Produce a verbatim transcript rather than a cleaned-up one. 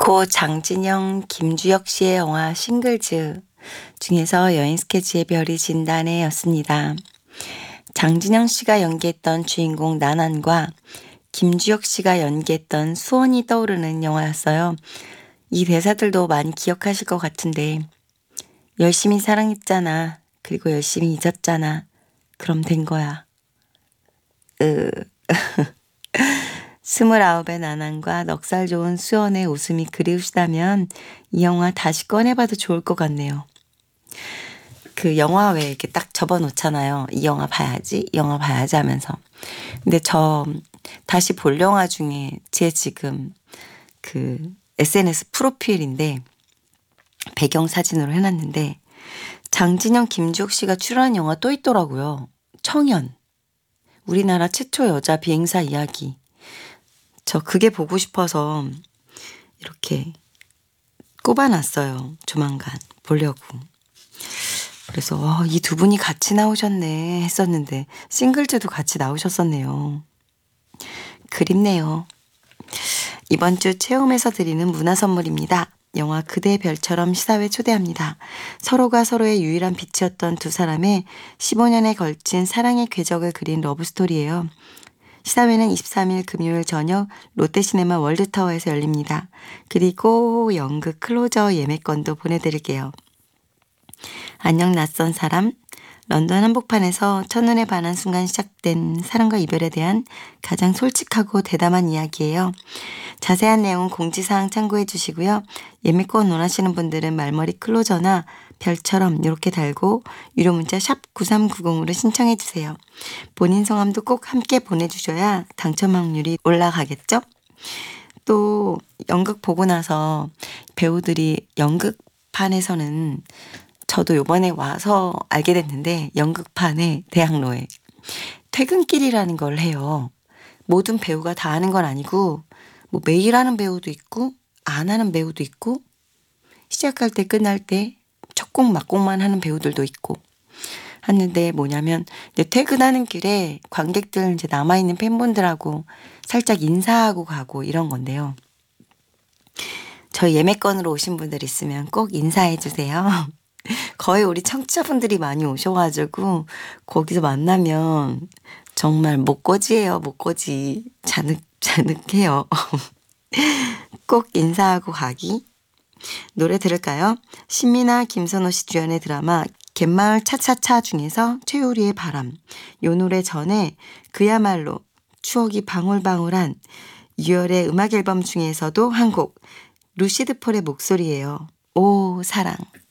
고 장진영, 김주혁 씨의 영화 싱글즈 중에서 여인 스케치의 별이 진다네였습니다. 장진영 씨가 연기했던 주인공 나난과 김주혁 씨가 연기했던 수원이 떠오르는 영화였어요. 이 대사들도 많이 기억하실 것 같은데 열심히 사랑했잖아. 그리고 열심히 잊었잖아. 그럼 된 거야. 으... 스물아홉의 나난과 넉살 좋은 수원의 웃음이 그리우시다면 이 영화 다시 꺼내봐도 좋을 것 같네요. 그 영화 왜 이렇게 딱 접어놓잖아요. 이 영화 봐야지, 이 영화 봐야지 하면서. 근데 저 다시 볼 영화 중에 제 지금 그 에스엔에스 프로필인데 배경 사진으로 해놨는데 장진영, 김주혁 씨가 출연한 영화 또 있더라고요. 청년. 우리나라 최초 여자 비행사 이야기. 저 그게 보고 싶어서 이렇게 꼽아놨어요. 조만간 보려고. 그래서 어, 이 두 분이 같이 나오셨네 했었는데 싱글즈도 같이 나오셨었네요. 그립네요. 이번 주 체험에서 드리는 문화 선물입니다. 영화 그대 별처럼 시사회 초대합니다. 서로가 서로의 유일한 빛이었던 두 사람의 십오 년에 걸친 사랑의 궤적을 그린 러브스토리예요. 시사회는 이십삼 일 금요일 저녁 롯데시네마 월드타워에서 열립니다. 그리고 연극 클로저 예매권도 보내드릴게요. 안녕 낯선 사람, 런던 한복판에서 첫눈에 반한 순간 시작된 사랑과 이별에 대한 가장 솔직하고 대담한 이야기예요. 자세한 내용은 공지사항 참고해 주시고요. 예매권 원하시는 분들은 말머리 클로저나 별처럼 이렇게 달고 유료 문자 샵 구삼구공으로 신청해 주세요. 본인 성함도 꼭 함께 보내주셔야 당첨 확률이 올라가겠죠? 또 연극 보고 나서 배우들이 연극판에서는 저도 요번에 와서 알게 됐는데 연극판에 대학로에 퇴근길이라는 걸 해요. 모든 배우가 다 하는 건 아니고 뭐 매일 하는 배우도 있고 안 하는 배우도 있고 시작할 때 끝날 때 첫 곡 막곡만 하는 배우들도 있고 하는데 뭐냐면 이제 퇴근하는 길에 관객들 이제 남아있는 팬분들하고 살짝 인사하고 가고 이런 건데요. 저희 예매권으로 오신 분들 있으면 꼭 인사해 주세요. 거의 우리 청취자분들이 많이 오셔가지고 거기서 만나면 정말 목꼬지예요. 목꼬지. 자늑, 자늑해요. 꼭 인사하고 가기. 노래 들을까요? 신미나 김선호 씨 주연의 드라마 갯마을 차차차 중에서 최우리의 바람. 요 노래 전에 그야말로 추억이 방울방울한 유열의 음악 앨범 중에서도 한 곡 루시드 폴의 목소리예요. 오 사랑.